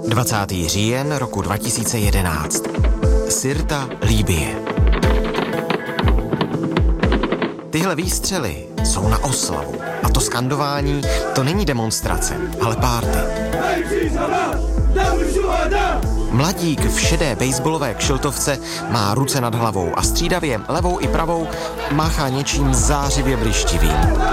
20. říjen roku 2011. Sirta, Libye. Tyhle výstřely jsou na oslavu. A to skandování, to není demonstrace, ale párty. Mladík v šedé baseballové kšiltovce má ruce nad hlavou a střídavě levou i pravou máchá něčím zářivě blištivým.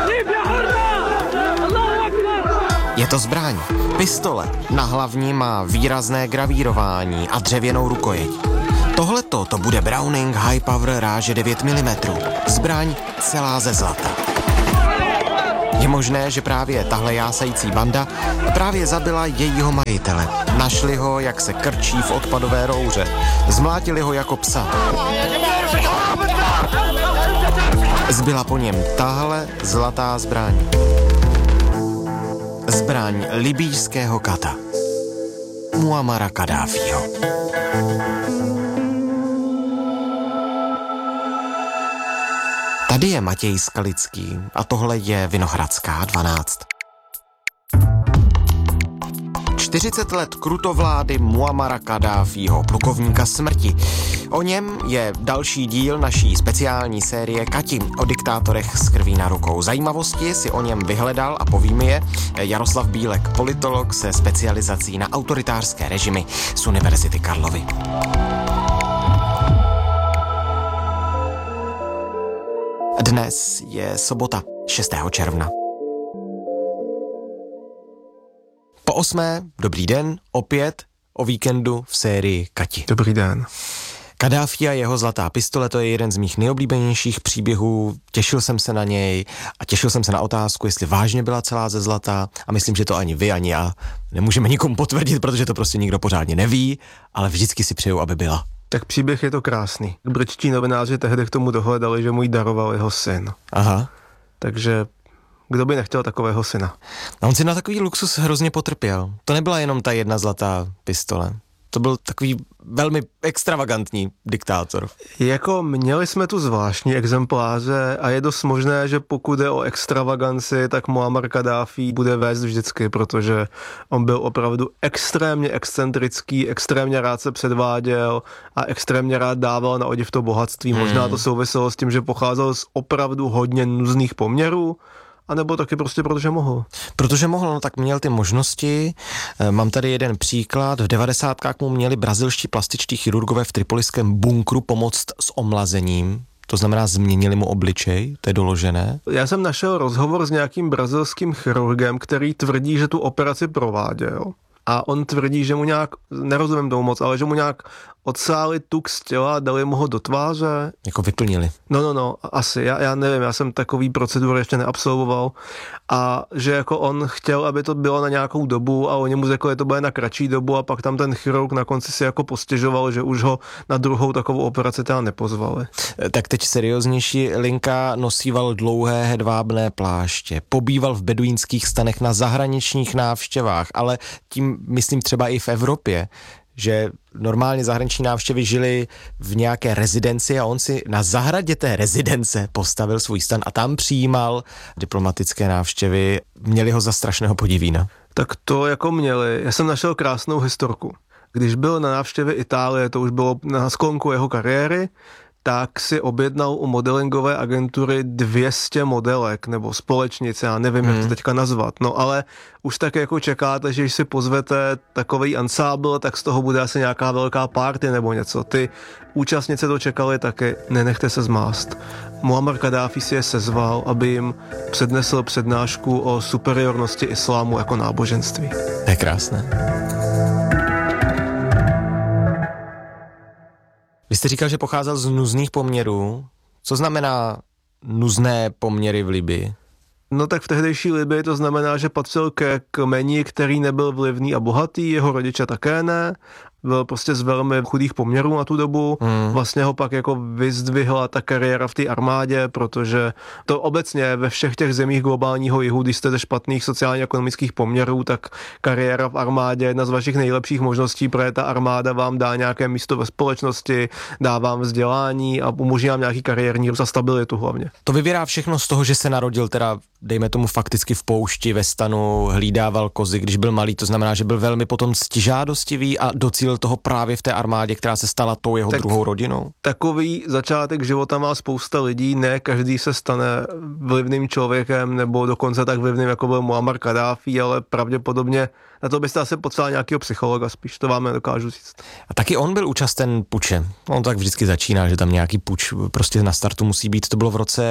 Je to zbraň, pistole. Na hlavní má výrazné gravírování a dřevěnou rukojeť. Tohleto to bude Browning High Power ráže 9 mm. Zbraň celá ze zlata. Je možné, že právě tahle jásající banda právě zabila jejího majitele. Našli ho, jak se krčí v odpadové rouře. Zmlátili ho jako psa. Zbyla po něm tahle zlatá zbraň. Zbraň libýského kata. Muammara Kaddáfího. Tady je Matěj Skalický a tohle je Vinohradská 12. 40 let krutovlády Muammara Kaddáfího, plukovníka smrti. O něm je další díl naší speciální série Kati o diktátorech s krví na rukou. Zajímavosti si o něm vyhledal a poví mi je Jaroslav Bílek, politolog se specializací na autoritářské režimy z Univerzity Karlovy. Dnes je sobota, 6. června. Po 8. dobrý den, opět o víkendu v sérii Kati. Dobrý den. Kaddáfí a jeho zlatá pistole, to je jeden z mých nejoblíbenějších příběhů, těšil jsem se na něj a těšil jsem se na otázku, jestli vážně byla celá ze zlata a myslím, že to ani vy, ani já nemůžeme nikomu potvrdit, protože to prostě nikdo pořádně neví, ale vždycky si přeju, aby byla. Tak příběh je to krásný. Britští novináři tehdy k tomu dohledali, že mu ji daroval jeho syn. Aha. Takže kdo by nechtěl takového syna? A on si na takový luxus hrozně potrpěl. To nebyla jenom ta jedna zlatá pistole. To byl takový velmi extravagantní diktátor. Jako měli jsme tu zvláštní exempláře a je dost možné, že pokud je o extravaganci, tak Muammar Kaddáfí bude vést vždycky, protože on byl opravdu extrémně excentrický, extrémně rád se předváděl a extrémně rád dával na odiv to bohatství. Možná to souviselo s tím, že pocházel z opravdu hodně nuzných poměrů, a nebo taky prostě protože mohl. Protože mohl, no tak měl ty možnosti. Mám tady jeden příklad. V 90kách mu měli brazilští plastičtí chirurgové v tripoliském bunkru pomoct s omlazením. To znamená, změnili mu obličej, to je doložené. Já jsem našel rozhovor s nějakým brazilským chirurgem, který tvrdí, že tu operaci prováděl. A on tvrdí, že mu nějak, nerozumím tomu moc, ale že mu nějak odsáli tuk z těla a dali mu ho do tváře. Jako vyplnili. No, asi, já nevím, já jsem takový procedur ještě neabsolvoval. A že jako on chtěl, aby to bylo na nějakou dobu a oni mu řekli, že to bude na kratší dobu a pak tam ten chirurg na konci si jako postěžoval, že už ho na druhou takovou operaci teda nepozvali. Tak teď serióznější linka, nosíval dlouhé hedvábné pláště, pobýval v beduínských stanech na zahraničních návštěvách, ale tím myslím třeba i v Evropě, že normálně zahraniční návštěvy žili v nějaké rezidenci a on si na zahradě té rezidence postavil svůj stan a tam přijímal diplomatické návštěvy. Měli ho za strašného podivína. Tak to jako měli. Já jsem našel krásnou historku. Když byl na návštěvě Itálie, to už bylo na sklonku jeho kariéry, tak si objednal u modelingové agentury 200 modelek nebo společnic, já nevím, jak to teďka nazvat, no ale už tak jako čekáte, že když si pozvete takovej ansábl, tak z toho bude asi nějaká velká party nebo něco. Ty účastnice to čekali taky, nenechte se zmást. Muammar Kaddáfí si je sezval, aby jim přednesl přednášku o superiornosti islámu jako náboženství. To je krásné. Vy jste říkal, že pocházel z nuzných poměrů. Co znamená nuzné poměry v Libyi? No tak v tehdejší Libyi to znamená, že patřil ke kmeni, který nebyl vlivný a bohatý, jeho rodiče také ne. byl prostě z velmi chudých poměrů na tu dobu. Vlastně ho pak jako vyzdvihla ta kariéra v té armádě, protože to obecně ve všech těch zemích globálního jihu, když jste ze špatných sociálně-ekonomických poměrů, tak kariéra v armádě je jedna z vašich nejlepších možností, protože ta armáda vám dá nějaké místo ve společnosti, dá vám vzdělání a umožní vám nějaký kariérní růst a stabilitu hlavně. To vyvírá všechno z toho, že se narodil teda, dejme tomu fakticky v poušti, ve stanu, hlídával kozy, když byl malý, to znamená, že byl velmi potom ctižádostivý a docílil toho právě v té armádě, která se stala tou jeho druhou rodinou. Takový začátek života má spousta lidí, ne každý se stane vlivným člověkem nebo dokonce tak vlivným, jako byl Muammar Kaddáfí, ale pravděpodobně na to byste asi potřeboval nějakého psychologa spíš, to vám nedokážu říct. A taky on byl účasten puče. On tak vždycky začíná, že tam nějaký puč prostě na startu musí být. To bylo v roce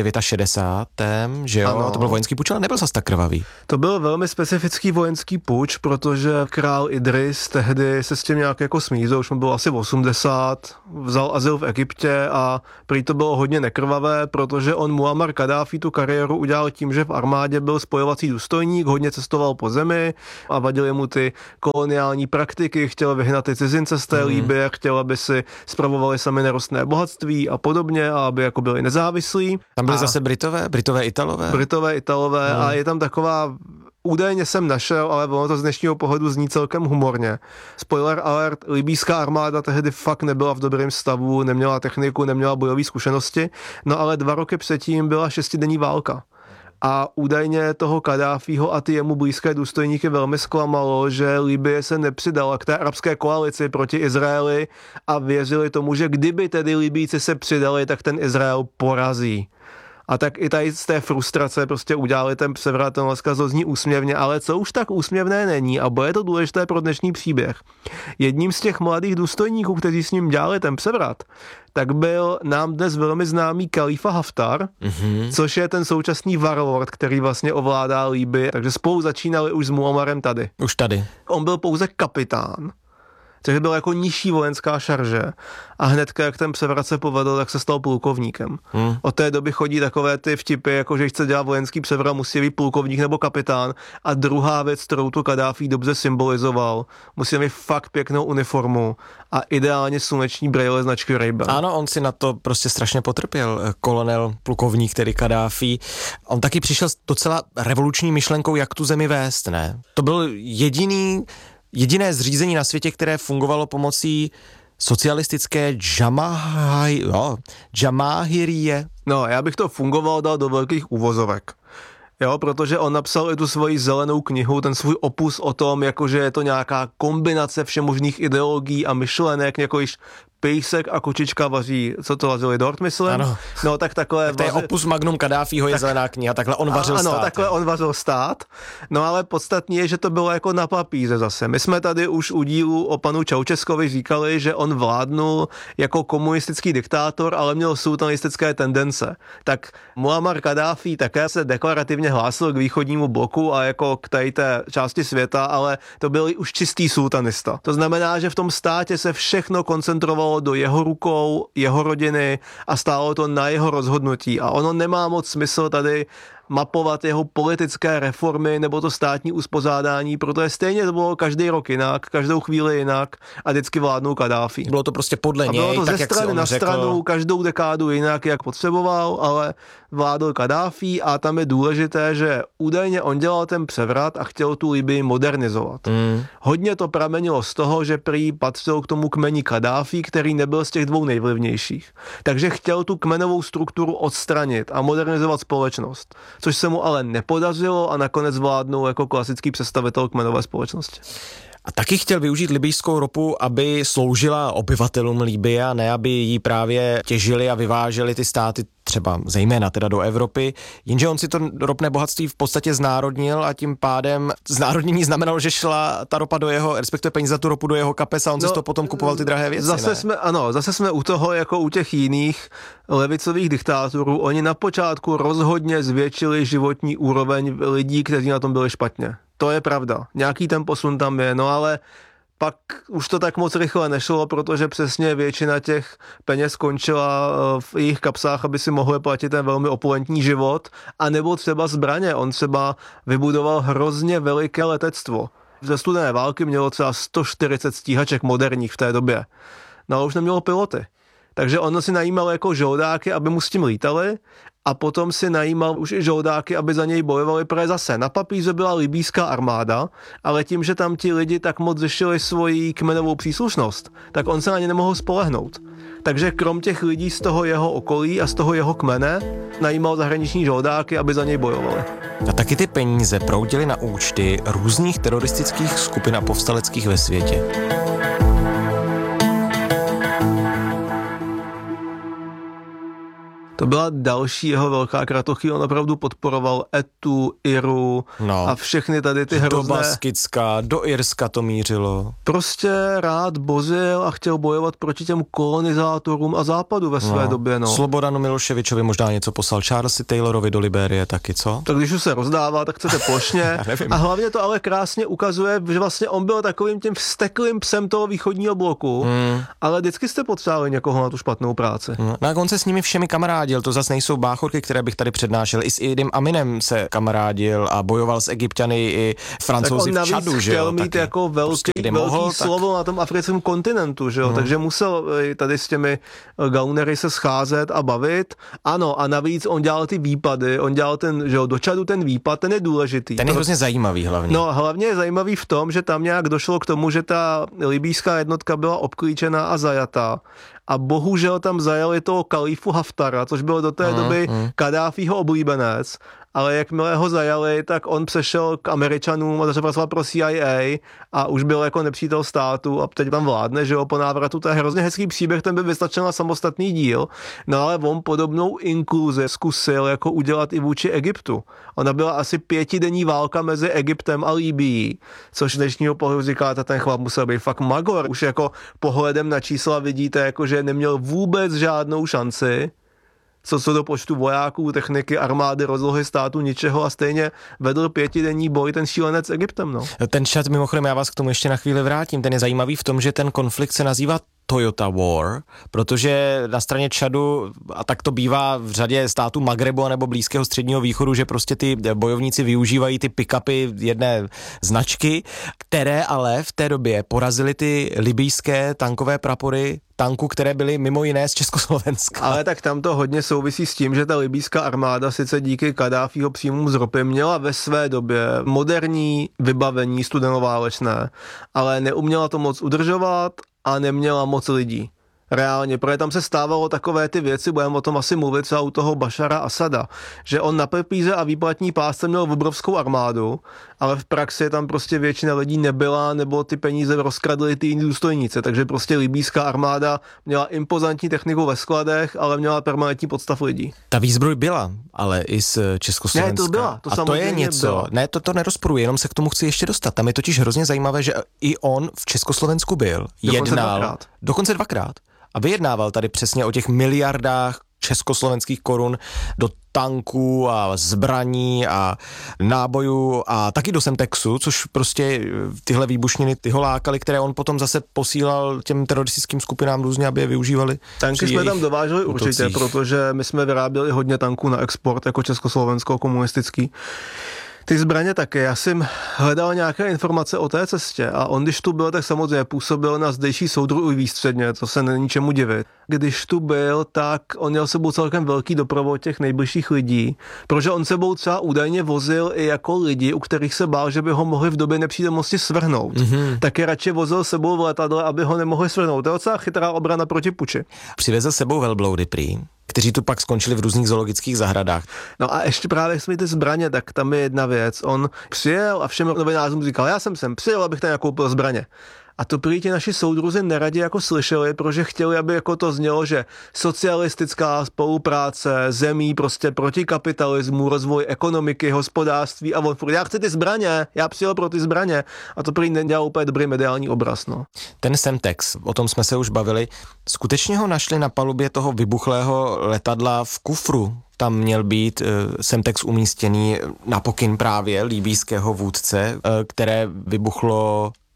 69, že jo? Ano. To byl vojenský puč, ale nebyl zas tak krvavý. To byl velmi specifický vojenský puč, protože král Idris tehdy se s tím nějak jako smířil, už mu bylo asi 80, vzal azyl v Egyptě a prý to bylo hodně nekrvavé, protože on Muammar Kaddáfí tu kariéru udělal tím, že v armádě byl spojovací důstojník, hodně cestoval po zemi a vadily mu ty koloniální praktiky, chtěl vyhnat ty cizince z té Libye, chtěl, aby si spravovali sami nerostné bohatství a podobně, a aby jako byli nezávislí. Tam byli zase Britové, Italové a je tam taková, údajně jsem našel, ale ono to z dnešního pohledu zní celkem humorně. Spoiler alert, libýská armáda tehdy fakt nebyla v dobrém stavu, neměla techniku, neměla bojové zkušenosti, no ale 2 roky předtím byla 6denní válka. A údajně toho Kaddáfího a ty jemu blízké důstojníky velmi zklamalo, že Libye se nepřidala k té arabské koalici proti Izraeli a věřili tomu, že kdyby tedy Libýci se přidali, tak ten Izrael porazí. A tak i tady z té frustrace prostě udělali ten převrat, ten dneska to zní úsměvně, ale co už tak úsměvné není a bude to důležité pro dnešní příběh. Jedním z těch mladých důstojníků, kteří s ním dělali ten převrat, tak byl nám dnes velmi známý Khalifa Haftar, což je ten současný warlord, který vlastně ovládá Libyi, takže spolu začínali už s Muammarem tady. Už tady. On byl pouze kapitán, což byl jako nižší vojenská šarže a hnedka, jak ten převrat se povedl, tak se stal plukovníkem. Od té doby chodí takové ty vtipy, jako že chce dělat vojenský převrat, musí být plukovník nebo kapitán. A druhá věc, kterou to Kaddáfí dobře symbolizoval, musí mít fakt pěknou uniformu a ideálně sluneční brejle značky Ray-Ban. Ano, on si na to prostě strašně potrpěl, kolonel, plukovník, tedy Kaddáfí. On taky přišel s docela revoluční myšlenkou, jak tu zemi vést, ne? To byl jediné zřízení na světě, které fungovalo pomocí socialistické Džamáhirie. No, já bych to fungoval dal do velkých uvozovek. Jo, protože on napsal i tu svoji zelenou knihu, ten svůj opus o tom, jakože je to nějaká kombinace všemožných ideologií a myšlenek, jako již pejsek a kočička vaří, co to vařili, dort, myslím? Ano. No, tak takhle... Tak to je opus magnum Kaddáfího, je zelená kniha, takhle on vařil stát. Ano, takhle on vařil stát. No ale podstatně je, že to bylo jako na papíře zase. My jsme tady už u dílu o panu Čaučeskovi říkali, že on vládnul jako komunistický diktátor, ale měl sultanistické tendence. Tak Muammar Kaddáfí také se deklarativně hlásil k východnímu bloku a jako k té části světa, ale to byl už čistý sultanista. To znamená, že v tom státě se všechno koncentrovalo do jeho rukou, jeho rodiny a stálo to na jeho rozhodnutí. A ono nemá moc smysl tady mapovat jeho politické reformy nebo to státní uspořádání, protože stejně to bylo každý rok jinak, každou chvíli jinak a vždycky vládnul Kaddáfí. Bylo to prostě podle něj, bylo to tak ze jak si strany on na řekl. stranu, každou dekádu jinak, jak potřeboval, ale vládl Kaddáfí a tam je důležité, že údajně on dělal ten převrat a chtěl tu Libyi modernizovat. Hodně to pramenilo z toho, že prý patřil k tomu kmeni Kaddáfí, který nebyl z těch 2 nejvlivnějších. Takže chtěl tu kmenovou strukturu odstranit a modernizovat společnost, což se mu ale nepodařilo a nakonec vládnul jako klasický představitel kmenové společnosti. A taky chtěl využít libyjskou ropu, aby sloužila obyvatelům Libye a ne, aby ji právě těžili a vyváželi ty státy třeba zejména teda do Evropy, jenže on si to ropné bohatství v podstatě znárodnil a tím pádem znárodnění znamenalo, že šla ta ropa do jeho, respektive peníze za tu ropu do jeho kapes a on si z toho potom kupoval ty drahé věci. Zase jsme u toho, jako u těch jiných levicových diktátorů, oni na počátku rozhodně zvětšili životní úroveň lidí, kteří na tom byli špatně. To je pravda. Nějaký ten posun tam je, no ale pak už to tak moc rychle nešlo, protože přesně většina těch peněz skončila v jejich kapsách, aby si mohli platit ten velmi opulentní život, a nebo třeba zbraně. On třeba vybudoval hrozně veliké letectvo. Ze studené války mělo třeba 140 stíhaček moderních v té době. No ale už nemělo piloty. Takže on si najímal jako žoldáky, aby mu s tím lítali, a potom si najímal už i žoldáky, aby za něj bojovali, protože zase na papíře byla libýská armáda, ale tím, že tam ti lidi tak moc řešili svoji kmenovou příslušnost, tak on se na ně nemohl spolehnout. Takže krom těch lidí z toho jeho okolí a z toho jeho kmene najímal zahraniční žoldáky, aby za něj bojovali. A taky ty peníze proudily na účty různých teroristických skupin a povstaleckých ve světě. To byla další jeho velká kratochvíle, on opravdu podporoval Etu, Iru a všechny tady ty hrozné... Do Baskicka, do Irska to mířilo. Prostě rád bozil a chtěl bojovat proti těm kolonizátorům a západu ve své době, no. Slobodanu Miloševičovi možná něco poslal, Charlesi Taylorovi do Libérie taky, co? Tak když už se rozdává, tak chcete plošně. A hlavně to ale krásně ukazuje, že vlastně on byl takovým tím vzteklým psem toho východního bloku, ale vždycky jste potřebovali někoho na tu špatnou práci. No a on se s nimi všemi kamarádil, to zase nejsou báchorky, které bych tady přednášel. I s Idem Aminem se kamarádil a bojoval s Egypťany i Francouzi v Čadu, že jo? Tak on navíc chtěl mít jako velký slovo na tom africkém kontinentu, že jo? Takže musel tady s těmi gaunery se scházet a bavit. Ano, a navíc on dělal ty výpady, on dělal ten, že jo, do Čadu ten výpad, ten je důležitý. Ten je hrozně zajímavý hlavně. No, hlavně je zajímavý v tom, že tam nějak došlo k tomu, že ta libýská jednotka byla obklíčená a zajatá. A bohužel tam zajali toho kalífu Haftara, což byl do té doby Kadáfího oblíbenec, ale jakmile ho zajali, tak on přešel k Američanům a začal pracovat pro CIA a už byl jako nepřítel státu a teď tam vládne, že jo, po návratu. To je hrozně hezký příběh, ten by vystačil na samostatný díl, no ale on podobnou inkluzi zkusil jako udělat i vůči Egyptu. Ona byla asi 5denní válka mezi Egyptem a Libyí, což z dnešního pohledu říkáte, ten chlap musel být fakt magor. Už jako pohledem na čísla vidíte, jako že neměl vůbec žádnou šanci, co do počtu vojáků, techniky, armády, rozlohy státu, ničeho, a stejně vedl 5denní boj ten šílenec s Egyptem. No. Ten Čad, mimochodem, já vás k tomu ještě na chvíli vrátím, ten je zajímavý v tom, že ten konflikt se nazývá Toyota War, protože na straně Čadu, a tak to bývá v řadě států Magrebu nebo Blízkého středního východu, že prostě ty bojovníci využívají ty pick-upy jedné značky, které ale v té době porazily ty libýské tankové prapory tanků, které byly mimo jiné z Československa. Ale tak tam to hodně souvisí s tím, že ta libýská armáda sice díky Kadáfího příjmům z ropy měla ve své době moderní vybavení studenoválečné, ale neuměla to moc udržovat a neměla moc lidí. Reálně, protože tam se stávalo takové ty věci, budeme o tom asi mluvit třeba u toho Bašara Asada, že on na papíře a výplatní pásce měl obrovskou armádu, ale v praxi tam prostě většina lidí nebyla, nebo ty peníze rozkradly ty jiní důstojníci, takže prostě libýská armáda měla impozantní techniku ve skladech, ale měla permanentní podstav lidí. Ta výzbroj byla, ale i z Československa. Ne, to byla, to a to je něco, byla. Ne, to nerozporuje, jenom se k tomu chci ještě dostat. Tam je totiž hrozně zajímavé, že i on v Československu byl, dokonce dvakrát. A vyjednával tady přesně o těch miliardách československých korun do tanků a zbraní a nábojů a taky do Semtexu, což prostě tyhle výbušniny ty ho lákaly, které on potom zase posílal těm teroristickým skupinám různě, aby je využívali. Tanky jsme tam dováželi určitě, protože my jsme vyráběli hodně tanků na export jako československo komunistický. Ty zbraně taky. Já jsem hledal nějaké informace o té cestě a on, když tu byl, tak samozřejmě působil na zdejší soudruh i výstředně, to se není čemu divit. Když tu byl, tak on měl sebou celkem velký doprovod těch nejbližších lidí, protože on sebou třeba údajně vozil i jako lidi, u kterých se bál, že by ho mohli v době nepřítomnosti svrhnout. Tak je radši vozil sebou v letadle, aby ho nemohli svrhnout. To je docela chytrá obrana proti puči. Přivezl sebou velbloudy prý, kteří tu pak skončili v různých zoologických zahradách. No a ještě právě jsme ty zbraně, tak tam je jedna věc. On přijel a všem novinářům říkal, já jsem sem přijel, abych tam koupil zbraně. A to prý ti naši soudruzi neradi jako slyšeli, protože chtěli, aby jako to znělo, že socialistická spolupráce zemí prostě proti kapitalismu, rozvoj ekonomiky, hospodářství a on furt, já chci ty zbraně, já přijel pro ty zbraně. A to prý nedělal úplně dobrý mediální obraz, no. Ten Semtex, o tom jsme se už bavili, skutečně ho našli na palubě toho vybuchlého letadla v kufru. Tam měl být Semtex umístěný na pokyn právě libýského vůdce, které vybuchlo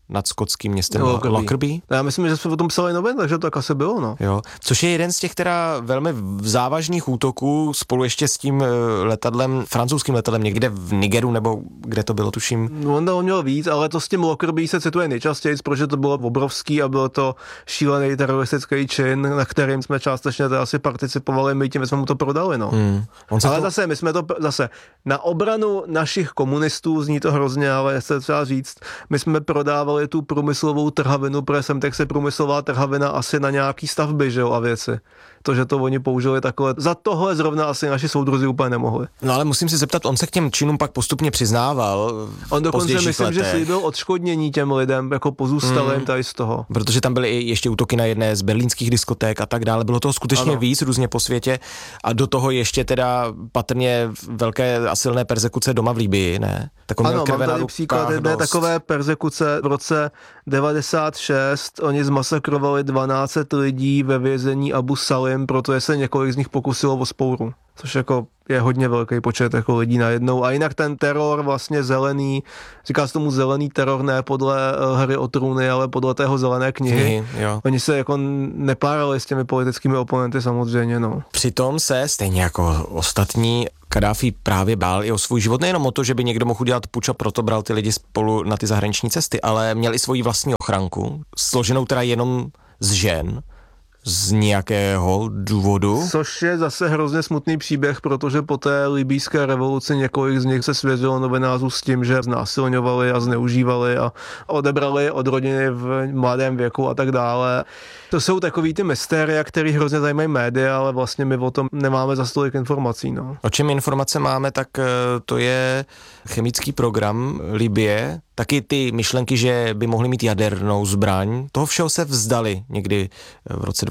nad skotským městem Lockerbie. Já myslím, že jsme o tom psali novin, takže to tak asi bylo, no. Jo, což je jeden z těch teda velmi závažných útoků spolu ještě s tím letadlem, francouzským letadlem někde v Nigeru, nebo kde to bylo, tuším. On měl víc, ale to s tím Lockerbie se cituje nejčastěji, protože to bylo obrovský a bylo to šílený teroristický čin, na kterým jsme částečně asi participovali, my tím jsme mu to prodali, no. Ale zase, my jsme to zase na obranu našich komunistů, zní to hrozně, ale se třeba říct, my jsme prodávali tu průmyslovou trhavinu, protože Semtex se průmyslová trhavina asi na nějaký stavby, že jo, a věci. To, že to oni použili takhle, za tohle zrovna asi naši soudruzi úplně nemohli. No ale musím si zeptat, on se k těm činům pak postupně přiznával. On dokonce myslím, že slíbil odškodnění těm lidem, jako pozůstalým tady z toho. Protože tam byly i ještě útoky na jedné z berlínských diskoték a tak dále. Bylo toho skutečně víc různě po světě a do toho ještě teda patrně velké a silné perzekuce doma v Líbii, ne? Tak on mám tady příklad jedné takové perzekuce v roce 96. Oni zmasakrovali 12 lidí ve vězení Abu Salim, protože se několik z nich pokusilo o vzpouru. Což jako je hodně velký počet jako lidí najednou. A jinak ten teror vlastně zelený, říká se tomu zelený teror, ne podle Hry o trůny, ale podle tého zelené knihy. Oni se jako nepárali s těmi politickými oponenty samozřejmě, no. Přitom se, stejně jako ostatní, Kaddáfí právě bál i o svůj život, nejenom o to, že by někdo mohl udělat puč a proto bral ty lidi spolu na ty zahraniční cesty, ale měl i svoji vlastní ochranku, složenou teda jenom z žen, z nějakého důvodu. Což je zase hrozně smutný příběh, protože po té libýské revoluci několik z nich se svěřilo novinářů s tím, že znásilňovali a zneužívali a odebrali od rodiny v mladém věku a tak dále. To jsou takový ty mystéria, který hrozně zajímají média, ale vlastně my o tom nemáme za tolik informací. No. O čem informace máme, tak to je chemický program Libye, taky ty myšlenky, že by mohli mít jadernou zbraň. Toho všeho se vzdali někdy v roce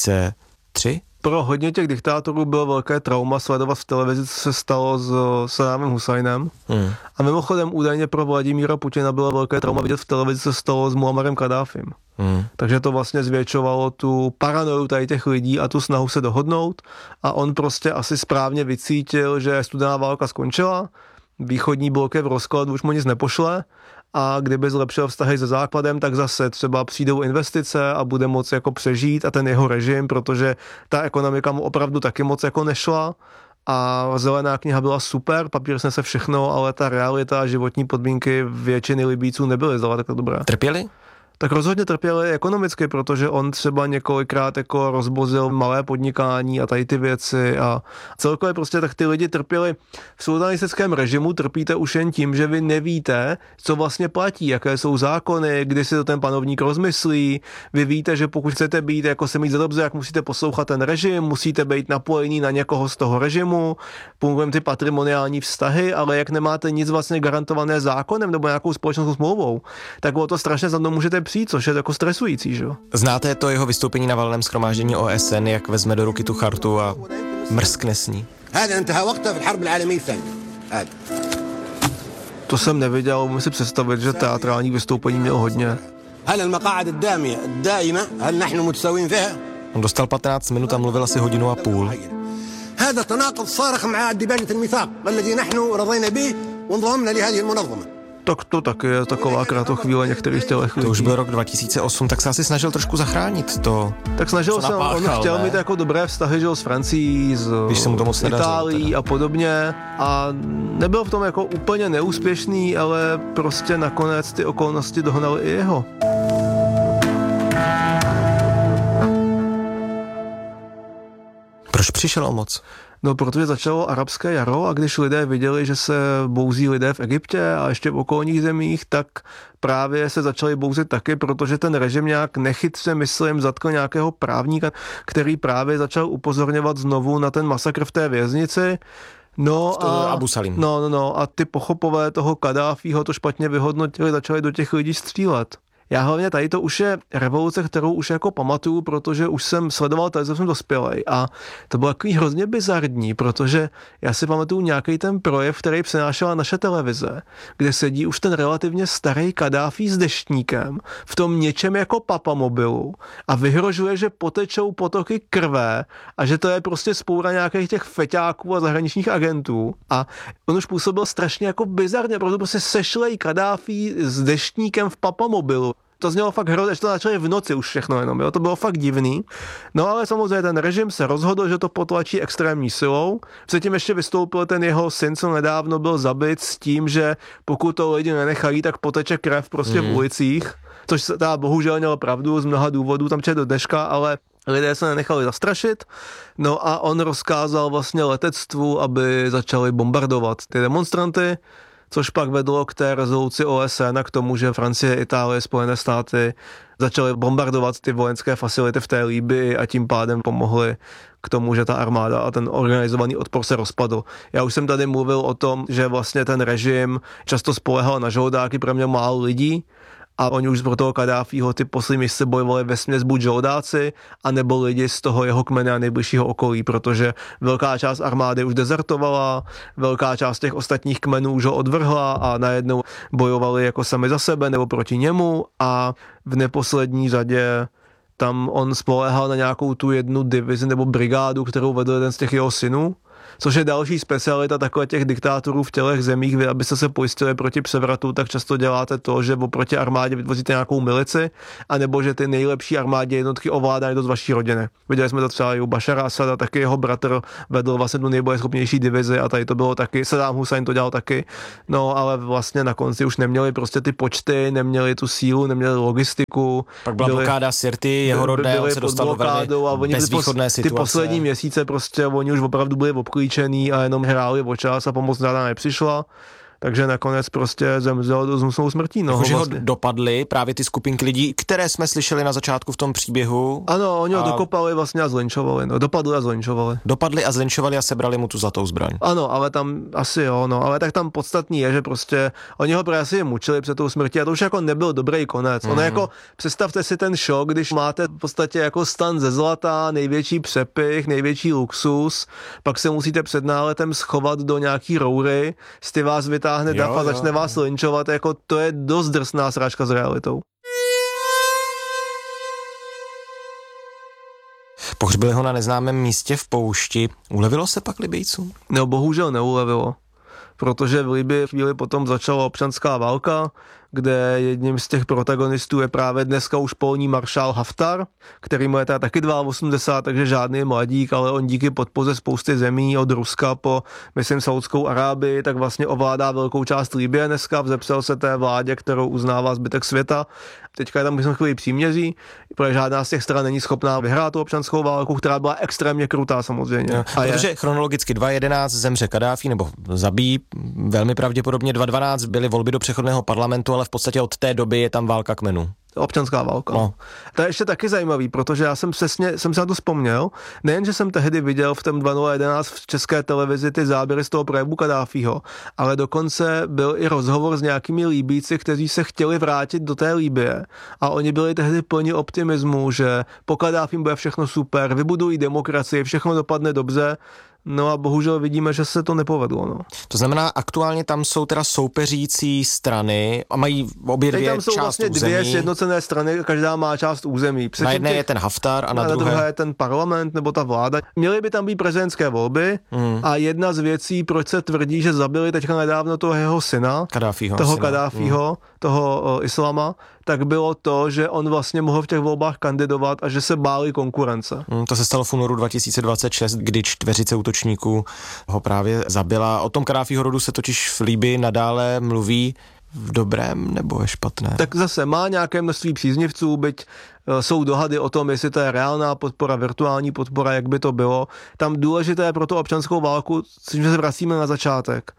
2003. Pro hodně těch diktátorů bylo velké trauma sledovat v televizi, co se stalo s Saddamem Husajnem. A mimochodem údajně pro Vladimíra Putina bylo velké trauma vidět v televizi, co se stalo s Muammarem Kaddáfim. Takže to vlastně zvětšovalo tu paranoju tady těch lidí a tu snahu se dohodnout a on prostě asi správně vycítil, že studená válka skončila, východní blok je v rozkladu, už mu nic nepošle a kdyby zlepšil vztahy se Západem, tak zase třeba přijdou investice a bude moc jako přežít a ten jeho režim, protože ta ekonomika mu opravdu taky moc jako nešla a zelená kniha byla super, papír snese všechno, ale ta realita a životní podmínky většiny Libýců nebyly zdaleka tak dobré. Trpěli? Tak rozhodně trpěli ekonomicky, protože on třeba několikrát jako rozbozil malé podnikání a tady ty věci a celkově prostě tak ty lidi trpěli. V sultanistickém režimu trpíte už jen tím, že vy nevíte, co vlastně platí, jaké jsou zákony, kdy si to ten panovník rozmyslí. Vy víte, že pokud chcete být jako se mít za dobře, jak musíte poslouchat ten režim, musíte být napojení na někoho z toho režimu, fungují ty patrimoniální vztahy, ale jak nemáte nic vlastně garantované zákonem nebo nějakou společenskou smlouvou, tak o to strašně za mnou můžete přijít, což je jako stresující, že jo? Znáte to jeho vystoupení na valném shromáždění OSN, jak vezme do ruky tu chartu a mrskne s ní? To jsem neviděl, musím si představit, že teatrální vystoupení měl hodně. On dostal 15 minut a mluvil asi hodinu a půl. Tak to taky je taková kratochvíle některých těch lidí. To už byl rok 2008, tak se asi snažil trošku zachránit to. Tak snažil se, on chtěl mít jako dobré vztahy, že s Francií, s Itálií a podobně a nebyl v tom jako úplně neúspěšný, ale prostě nakonec ty okolnosti dohnaly i jeho. Proč přišel o moc? No, protože začalo arabské jaro a když lidé viděli, že se bouzí lidé v Egyptě a ještě v okolních zemích, tak právě se začali bouzit taky, protože ten režim nějak nechytře, myslím, zatkl nějakého právníka, který právě začal upozorňovat znovu na ten masakr v té věznici. Abu Salim. No, a ty pochopové toho Kaddáfího to špatně vyhodnotili, začali do těch lidí střílet. Já hlavně tady to už je revoluce, kterou už jako pamatuju, protože už jsem sledoval televizi, jsem dospělej a to bylo takový hrozně bizarní, protože já si pamatuju nějaký ten projev, který přenášela naše televize, kde sedí už ten relativně starý Kaddáfí s deštníkem v tom něčem jako papamobilu a vyhrožuje, že potečou potoky krve a že to je prostě spoura nějakých těch feťáků a zahraničních agentů a on už působil strašně jako bizarně, protože prostě sešlej Kaddáfí s deštníkem v papamobilu. To znělo fakt hrozně, že to začalo v noci už všechno jenom, jo? To bylo fakt divný. No ale samozřejmě ten režim se rozhodl, že to potlačí extrémní silou. Předtím ještě vystoupil ten jeho syn, co nedávno byl zabit s tím, že pokud to lidi nenechají, tak poteče krev prostě v ulicích. Což se teda bohužel mělo pravdu z mnoha důvodů, tam do dneška, ale lidé se nenechali zastrašit. No a on rozkázal vlastně letectvu, aby začali bombardovat ty demonstranty, což pak vedlo k té rezoluci OSN a k tomu, že Francie, Itálie, Spojené státy začaly bombardovat ty vojenské facility v té Libyi a tím pádem pomohly k tomu, že ta armáda a ten organizovaný odpor se rozpadl. Já už jsem tady mluvil o tom, že vlastně ten režim často spolehal na žoldáky, pro mě málo lidí, a oni už pro toho Kaddáfího ty poslední měsíce bojovali vesměs buď žoldáci, anebo lidi z toho jeho kmene a nejbližšího okolí, protože velká část armády už dezertovala, velká část těch ostatních kmenů už ho odvrhla a najednou bojovali jako sami za sebe nebo proti němu a v neposlední řadě tam on spoléhal na nějakou tu jednu divizi nebo brigádu, kterou vedl jeden z těch jeho synů, což je další specialita takhle těch diktátorů v těchto zemích. Vy, abyste se pojistili proti převratu, tak často děláte to, že oproti armádě vytvoříte nějakou milici, anebo že ty nejlepší armádě jednotky ovládá někdo z vaší rodiny. Viděli jsme to třeba i u Bašara Asada, taky jeho bratr vedl vlastně tu nejbojeschopnější divizi a tady to bylo taky, Saddam Hussein to dělal taky, no ale vlastně na konci už neměli prostě ty počty, neměli tu sílu, neměli logistiku. Pak byla blokáda Sirty, jeho rodné, on se dostal do velmi bezvýchodné situace. Ty poslední měsíce prostě oni už opravdu byli obklíčený a jenom hráli o čas a pomoc žádná nepřišla. Takže nakonec prostě zemřel do zmusnou smrtí. No, Takže vlastně. ho dopadly právě ty skupinky lidí, které jsme slyšeli na začátku v tom příběhu. Ano, oni ho dokopali vlastně a zlinčovali. No, dopadli a zlinčovali. Dopadli a zlinčovali a sebrali mu tu zlatou zbraň. Ano, ale tam asi jo, no, ale tak tam podstatný je, že prostě oni ho právě asi mučili před tou smrtí a to už jako nebyl dobrý konec. Ono jako, představte si ten šok, když máte v podstatě jako stan ze zlata, největší přepich, největší luxus, pak se musíte před náletem schovat do nějaký roury, z vás vytáhne dav a začne vás linčovat, jako to je dost drsná srážka s realitou. Pohřbili ho na neznámém místě v poušti. Ulevilo se pak Libyjcům? No bohužel neulevilo, protože v Libii chvíli potom začala občanská válka, kde jedním z těch protagonistů je právě dneska už polní maršál Haftar, který mu je teda taky 82, takže žádný mladík, ale on díky podpoře spousty zemí od Ruska po, myslím, Saudskou Arábii, tak vlastně ovládá velkou část Libye dneska, vzepřel se té vládě, kterou uznává zbytek světa. Teďka je tam myslím chvíli příměří, protože žádná z těch stran není schopná vyhrát tu občanskou válku, která byla extrémně krutá samozřejmě. No, protože chronologicky 2011 zemře Kaddáfí, nebo zabíjí, velmi pravděpodobně 2012 byly volby do přechodného parlamentu, ale v podstatě od té doby je tam válka kmenů. Občanská válka. No. To je ještě taky zajímavý, protože já jsem se na to vzpomněl, nejen, že jsem tehdy viděl v tom 2011 v české televizi ty záběry z toho projevu Kaddáfího, ale dokonce byl i rozhovor s nějakými Líbíci, kteří se chtěli vrátit do té Libye a oni byli tehdy plni optimismu, že po Kaddáfím bude všechno super, vybudují demokracii, všechno dopadne dobře. No a bohužel vidíme, že se to nepovedlo. No. To znamená, aktuálně tam jsou teda soupeřící strany a mají obě dvě část území. Tam jsou vlastně dvě sjednocené strany, každá má část území. Na jedné je ten Haftar a na druhé je ten parlament nebo ta vláda. Měly by tam být prezidentské volby a jedna z věcí, proč se tvrdí, že zabili teďka nedávno toho jeho syna, Kaddáfího, toho Islama, tak bylo to, že on vlastně mohl v těch volbách kandidovat a že se báli konkurence. To se stalo v únoru 2026, kdy čtveřice útočníků ho právě zabila. O tom Kaddáfího rodu se totiž v Libyi nadále mluví v dobrém nebo ve špatné. Tak zase má nějaké množství příznivců, byť jsou dohady o tom, jestli to je reálná podpora, virtuální podpora, jak by to bylo. Tam důležité pro tu občanskou válku, což se vracíme na začátek,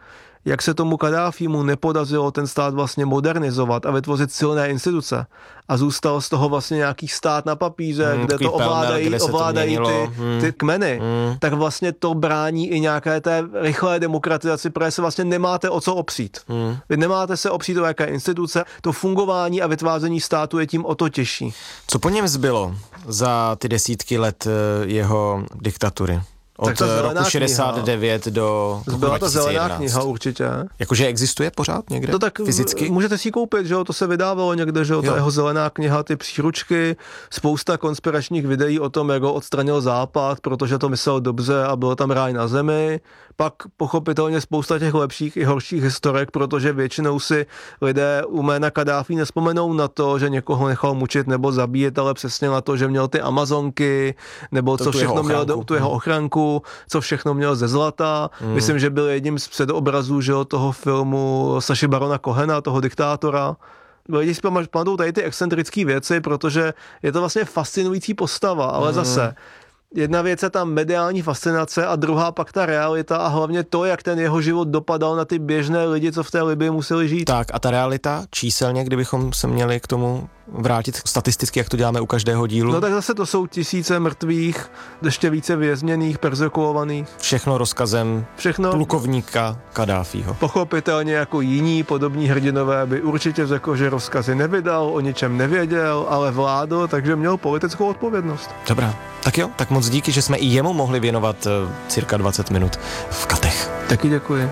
jak se tomu Kaddáfímu nepodařilo ten stát vlastně modernizovat a vytvořit silné instituce a zůstal z toho vlastně nějaký stát na papíře, kde to ovládají ty kmeny, tak vlastně to brání i nějaké té rychlé demokratizaci, protože se vlastně nemáte o co opřít. Vy nemáte se opřít o jaké instituce, to fungování a vytváření státu je tím o to těžší. Co po něm zbylo za ty desítky let jeho diktatury? Od roku 69 kniha. Do roku 2011. Byla ta zelená kniha určitě. Jakože existuje pořád někde? To tak fyzicky? Můžete si ji koupit, že jo, to se vydávalo někde, že jo, ta jeho zelená kniha, ty příručky, spousta konspiračních videí o tom, jak ho odstranil Západ, protože to myslel dobře a bylo tam ráj na zemi. Pak pochopitelně spousta těch lepších i horších historek, protože většinou si lidé u jména Kaddáfí nespomenou na to, že někoho nechal mučit nebo zabíjet, ale přesně na to, že měl ty Amazonky, nebo co všechno měl tu jeho ochranku, co všechno měl ze zlata. Myslím, že byl jedním z předobrazů, že toho filmu Saši Barona Cohena, toho diktátora. Lidi si pamatují tady ty excentrické věci, protože je to vlastně fascinující postava, ale zase jedna věc je tam mediální fascinace a druhá pak ta realita a hlavně to, jak ten jeho život dopadal na ty běžné lidi, co v té Libii museli žít. Tak a ta realita číselně, kdybychom se měli k tomu vrátit statisticky, jak to děláme u každého dílu? No tak zase to jsou tisíce mrtvých, ještě více vězněných, perzekuovaných. Všechno rozkazem plukovníka Kaddáfího. Pochopitelně jako jiní podobní hrdinové by určitě řekl, že rozkazy nevydal, o ničem nevěděl, ale vládl, takže měl politickou odpovědnost. Dobrá, tak jo, tak moc díky, že jsme i jemu mohli věnovat cirka 20 minut v Katech. Taky děkuji.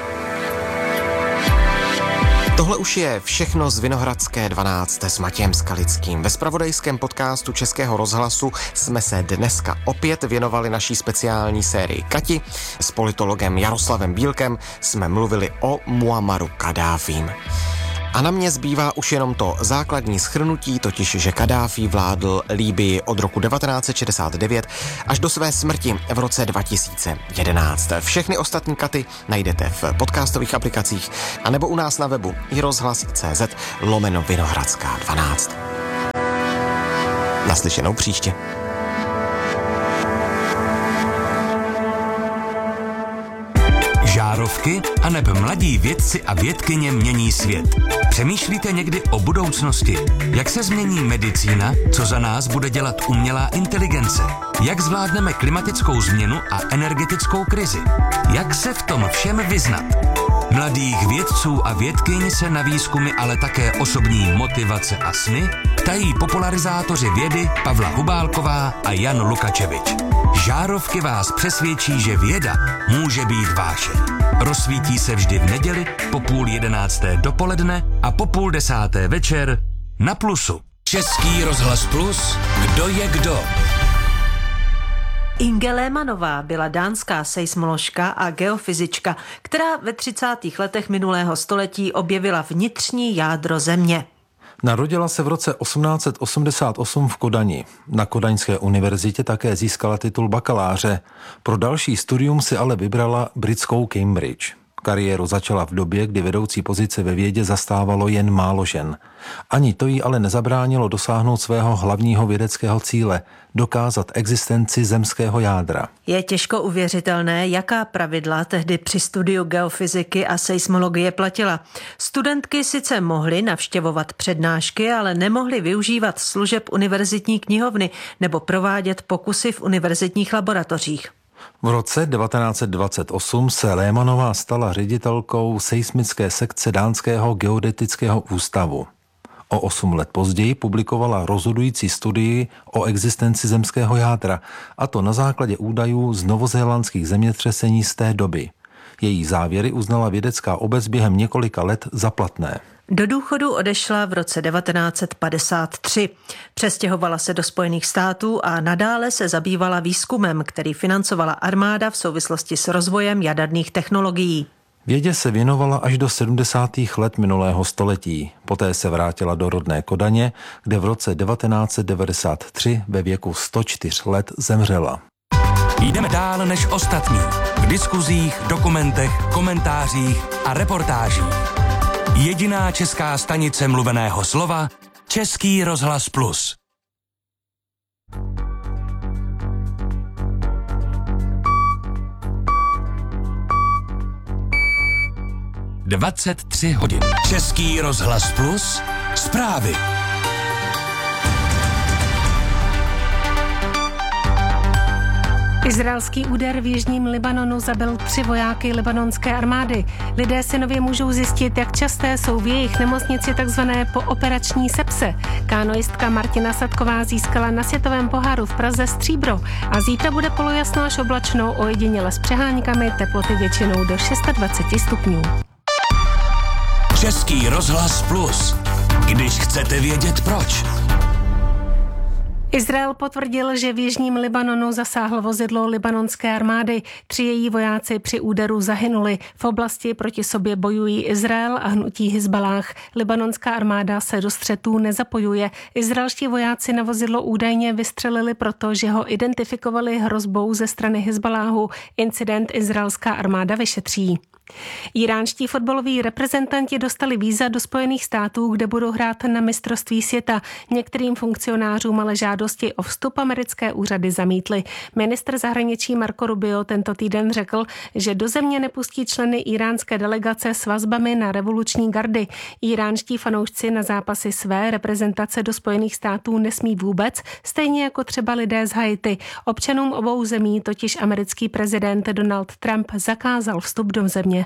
Tohle už je všechno z Vinohradské 12 s Matějem Skalickým. Ve zpravodajském podcastu Českého rozhlasu jsme se dneska opět věnovali naší speciální sérii Kati. S politologem Jaroslavem Bílkem jsme mluvili o Muammaru Kaddáfím. A na mě zbývá už jenom to základní shrnutí, totiž, že Kaddáfí vládl Libyi od roku 1969 až do své smrti v roce 2011. Všechny ostatní Katy najdete v podcastových aplikacích anebo u nás na webu iRozhlas.cz/Vinohradská 12. Naslyšenou příště. Žárovky aneb mladí vědci a vědkyně mění svět. Přemýšlíte někdy o budoucnosti? Jak se změní medicína? Co za nás bude dělat umělá inteligence? Jak zvládneme klimatickou změnu a energetickou krizi? Jak se v tom všem vyznat? Mladých vědců a vědkyň se na výzkumy, ale také osobní motivace a sny ptají popularizátoři vědy Pavla Hubálková a Jan Lukačevič. Žárovky vás přesvědčí, že věda může být vaše. Rozsvítí se vždy v neděli po 10:30 dopoledne a po 9:30 večer na Plusu. Český rozhlas Plus, kdo je kdo? Inge Lehmannová byla dánská seismoložka a geofyzička, která ve 30. letech minulého století objevila vnitřní jádro Země. Narodila se v roce 1888 v Kodani. Na Kodaňské univerzitě také získala titul bakaláře. Pro další studium si ale vybrala britskou Cambridge. Kariéru začala v době, kdy vedoucí pozice ve vědě zastávalo jen málo žen. Ani to jí ale nezabránilo dosáhnout svého hlavního vědeckého cíle – dokázat existenci zemského jádra. Je těžko uvěřitelné, jaká pravidla tehdy při studiu geofyziky a seismologie platila. Studentky sice mohly navštěvovat přednášky, ale nemohly využívat služeb univerzitní knihovny nebo provádět pokusy v univerzitních laboratořích. V roce 1928 se Lehmannová stala ředitelkou seismické sekce Dánského geodetického ústavu. O 8 let později publikovala rozhodující studii o existenci zemského jádra, a to na základě údajů z novozélandských zemětřesení z té doby. Její závěry uznala vědecká obec během několika let za platné. Do důchodu odešla v roce 1953. Přestěhovala se do Spojených států a nadále se zabývala výzkumem, který financovala armáda v souvislosti s rozvojem jaderných technologií. Vědě se věnovala až do 70. let minulého století. Poté se vrátila do rodné Kodaně, kde v roce 1993 ve věku 104 let zemřela. Jdeme dál než ostatní. V diskuzích, dokumentech, komentářích a reportážích. Jediná česká stanice mluveného slova, Český rozhlas Plus. 23 hodin. Český rozhlas Plus, zprávy. Izraelský úder v jižním Libanonu zabil 3 vojáky libanonské armády. Lidé si nově můžou zjistit, jak časté jsou v jejich nemocnici takzvané pooperační sepse. Kánoistka Martina Sadková získala na světovém poháru v Praze stříbro a zítra bude polojasno až oblačno, ojediněle s přeháňkami, teploty většinou do 26 stupňů. Český rozhlas Plus. Když chcete vědět proč. Izrael potvrdil, že v jižním Libanonu zasáhlo vozidlo libanonské armády. 3 její vojáci při úderu zahynuli. V oblasti proti sobě bojují Izrael a hnutí Hizbalách. Libanonská armáda se do střetů nezapojuje. Izraelští vojáci na vozidlo údajně vystřelili proto, že ho identifikovali hrozbou ze strany Hizbaláhu. Incident izraelská armáda vyšetří. Iránští fotbaloví reprezentanti dostali víza do Spojených států, kde budou hrát na mistrovství světa. Některým funkcionářům ale žádosti o vstup americké úřady zamítly. Ministr zahraničí Marco Rubio tento týden řekl, že do země nepustí členy iránské delegace s vazbami na revoluční gardy. Iránští fanoušci na zápasy své reprezentace do Spojených států nesmí vůbec, stejně jako třeba lidé z Haiti. Občanům obou zemí totiž americký prezident Donald Trump zakázal vstup do země.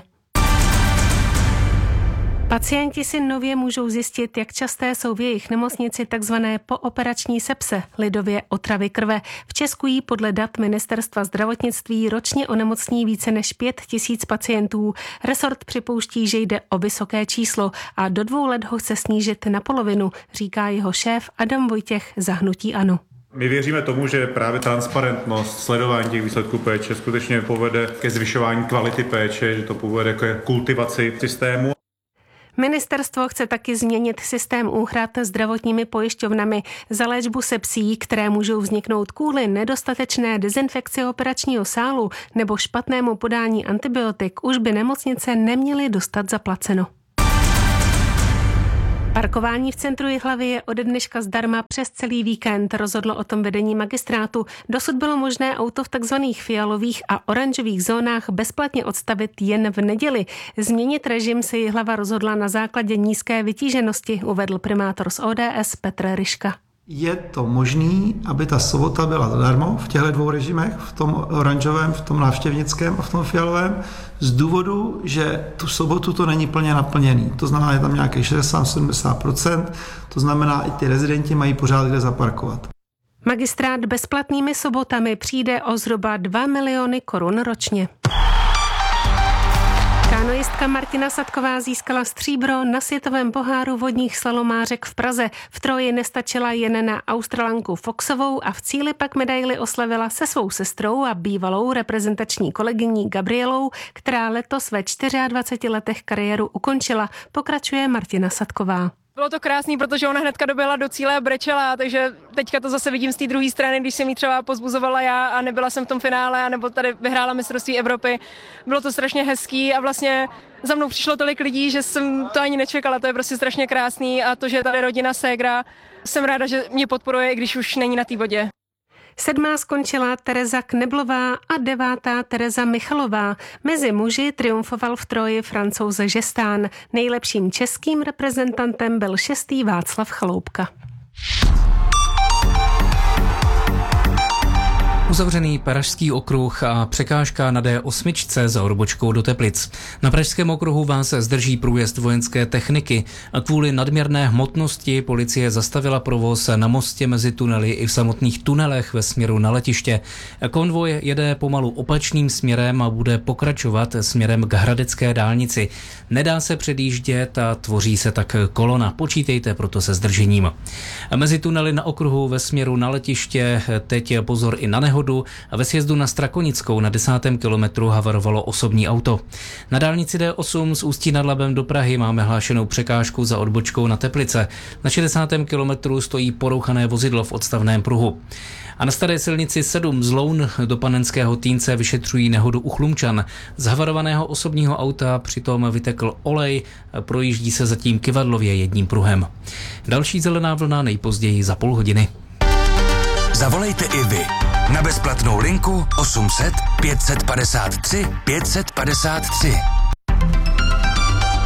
Pacienti si nově můžou zjistit, jak časté jsou v jejich nemocnici takzvané pooperační sepse, lidově otravy krve. V Česku jí podle dat Ministerstva zdravotnictví ročně onemocní více než 5 000 pacientů. Resort připouští, že jde o vysoké číslo a do 2 let ho chce snížit na polovinu, říká jeho šéf Adam Vojtěch za hnutí ANO. My věříme tomu, že právě transparentnost, sledování těch výsledků péče skutečně povede ke zvyšování kvality péče, že to povede ke kultivaci systému. Ministerstvo chce taky změnit systém úhrad zdravotními pojišťovnami za léčbu sepsí, které můžou vzniknout kvůli nedostatečné dezinfekci operačního sálu nebo špatnému podání antibiotik. Už by nemocnice neměly dostat zaplaceno. Parkování v centru Jihlavy je ode dneška zdarma přes celý víkend, rozhodlo o tom vedení magistrátu. Dosud bylo možné auto v takzvaných fialových a oranžových zónách bezplatně odstavit jen v neděli. Změnit režim se Jihlava rozhodla na základě nízké vytíženosti, uvedl primátor z ODS Petr Ryška. Je to možný, aby ta sobota byla zadarmo v těchto 2 režimech, v tom oranžovém, v tom návštěvnickém a v tom fialovém, z důvodu, že tu sobotu to není plně naplněný. To znamená, je tam nějakých 60-70%, to znamená, i ty rezidenti mají pořád kde zaparkovat. Magistrát bezplatnými sobotami přijde o zhruba 2 miliony korun ročně. Kánoistka Martina Sadková získala stříbro na světovém poháru vodních slalomářek v Praze. V troji nestačila jen na Australanku Foxovou a v cíli pak medaili oslavila se svou sestrou a bývalou reprezentační kolegyní Gabrielou, která letos ve 24 letech kariéru ukončila, pokračuje Martina Sadková. Bylo to krásný, protože ona hnedka doběhla do cíle a brečela, takže teďka to zase vidím z té druhé strany, když jsem jí třeba pozbuzovala já a nebyla jsem v tom finále, anebo tady vyhrála mistrovství Evropy. Bylo to strašně hezký a vlastně za mnou přišlo tolik lidí, že jsem to ani nečekala, to je prostě strašně krásný a to, že tady rodina ségra, jsem ráda, že mě podporuje, i když už není na té vodě. 7. skončila Tereza Kneblová a 9. Tereza Michalová. Mezi muži triumfoval v troji Francouz Žestán. Nejlepším českým reprezentantem byl 6. Václav Chaloupka. Uzavřený Pražský okruh a překážka na D8 za odbočkou do Teplic. Na Pražském okruhu vás zdrží průjezd vojenské techniky a kvůli nadměrné hmotnosti policie zastavila provoz na mostě mezi tunely i v samotných tunelech ve směru na letiště. Konvoj jede pomalu opačným směrem a bude pokračovat směrem k hradecké dálnici. Nedá se předjíždět a tvoří se tak kolona. Počítejte proto se zdržením. Mezi tunely na okruhu ve směru na letiště teď pozor i na nehodu a ve sjezdu na Strakonickou na 10. kilometru havarovalo osobní auto. Na dálnici D8 z Ústí nad Labem do Prahy máme hlášenou překážku za odbočkou na Teplice. Na 60. kilometru stojí porouchané vozidlo v odstavném pruhu. A na staré silnici 7 z Loun do Panenského Týnce vyšetřují nehodu u Chlumčan. Z havarovaného osobního auta přitom vytekl olej, projíždí se zatím kyvadlově jedním pruhem. Další zelená vlna nejpozději za půl hodiny. Zavolejte i vy na bezplatnou linku 800 553 553.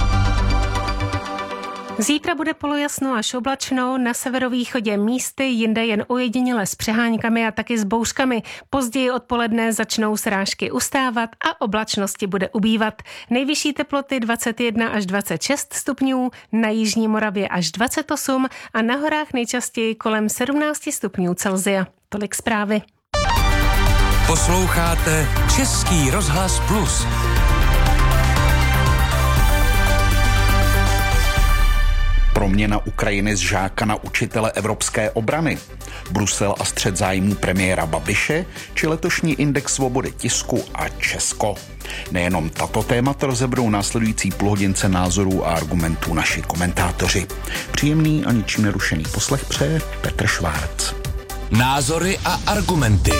Zítra bude polojasno až oblačno, na severovýchodě místy, jinde jen ojediněle s přeháňkami a taky s bouřkami. Později odpoledne začnou srážky ustávat a oblačnosti bude ubývat. Nejvyšší teploty 21 až 26 stupňů, na jižní Moravě až 28 a na horách nejčastěji kolem 17 stupňů Celsia. Tolik zprávy. Posloucháte Český rozhlas Plus. Proměna Ukrajiny z žáka na učitele evropské obrany, Brusel a střet zájmů premiéra Babiše, či letošní index svobody tisku a Česko. Nejenom tato témata rozeberou následující půlhodince názorů a argumentů naši komentátoři. Příjemný a ničím nerušený poslech přeje Petr Švárc. Názory a argumenty.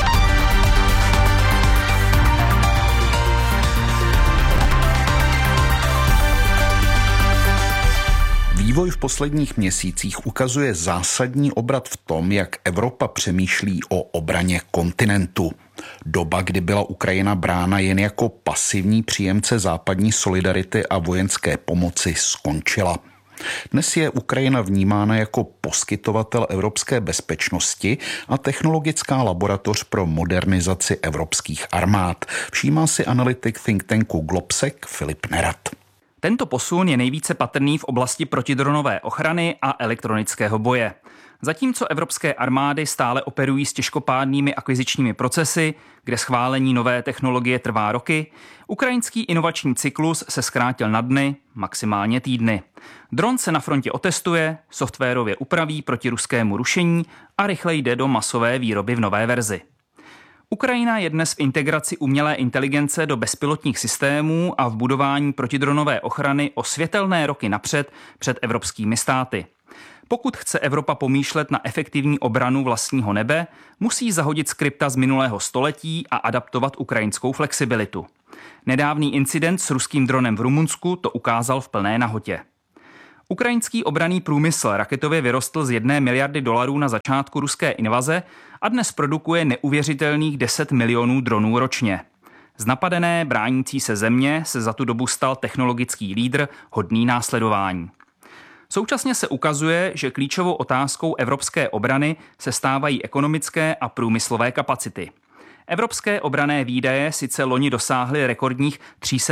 Vývoj v posledních měsících ukazuje zásadní obrat v tom, jak Evropa přemýšlí o obraně kontinentu. Doba, kdy byla Ukrajina brána jen jako pasivní příjemce západní solidarity a vojenské pomoci, skončila. Dnes je Ukrajina vnímána jako poskytovatel evropské bezpečnosti a technologická laboratoř pro modernizaci evropských armád. Všímá si analytik think tanku Globsec Filip Nerat. Tento posun je nejvíce patrný v oblasti protidronové ochrany a elektronického boje. Zatímco evropské armády stále operují s těžkopádnými akvizičními procesy, kde schválení nové technologie trvá roky, ukrajinský inovační cyklus se zkrátil na dny, maximálně týdny. Dron se na frontě otestuje, softwarově upraví proti ruskému rušení a rychle jde do masové výroby v nové verzi. Ukrajina je dnes v integraci umělé inteligence do bezpilotních systémů a v budování protidronové ochrany o světelné roky napřed před evropskými státy. Pokud chce Evropa pomýšlet na efektivní obranu vlastního nebe, musí zahodit skripta z minulého století a adaptovat ukrajinskou flexibilitu. Nedávný incident s ruským dronem v Rumunsku to ukázal v plné nahotě. Ukrajinský obranný průmysl raketově vyrostl z 1 miliardy dolarů na začátku ruské invaze a dnes produkuje neuvěřitelných 10 milionů dronů ročně. Z napadené, bránící se země se za tu dobu stal technologický lídr hodný následování. Současně se ukazuje, že klíčovou otázkou evropské obrany se stávají ekonomické a průmyslové kapacity. Evropské obranné výdaje sice loni dosáhly rekordních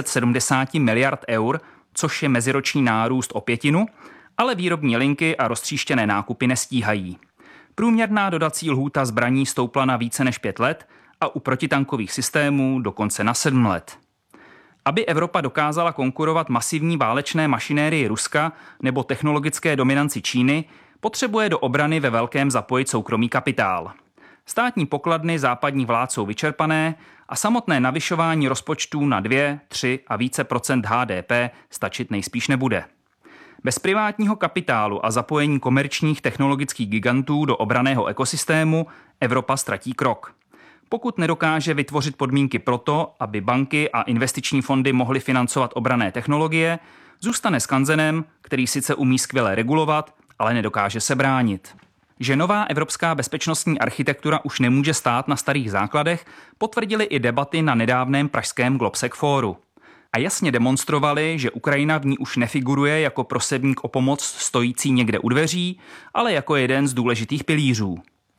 370 miliard eur, což je meziroční nárůst o 1/5, ale výrobní linky a roztříštěné nákupy nestíhají. Průměrná dodací lhůta zbraní stoupla na více než 5 let a u protitankových systémů dokonce na 7 let. Aby Evropa dokázala konkurovat masivní válečné mašinérii Ruska nebo technologické dominanci Číny, potřebuje do obrany ve velkém zapojit soukromý kapitál. Státní pokladny západních vlád jsou vyčerpané a samotné navyšování rozpočtů na 2, 3 a více procent HDP stačit nejspíš nebude. Bez privátního kapitálu a zapojení komerčních technologických gigantů do obranného ekosystému Evropa ztratí krok. Pokud nedokáže vytvořit podmínky pro to, aby banky a investiční fondy mohly financovat obranné technologie, zůstane skanzenem, který sice umí skvěle regulovat, ale nedokáže se bránit. Že nová evropská bezpečnostní architektura už nemůže stát na starých základech, potvrdily i debaty na nedávném pražském Globsec fóru. A jasně demonstrovali, že Ukrajina v ní už nefiguruje jako prosebník o pomoc stojící někde u dveří, ale jako jeden z důležitých pilířů.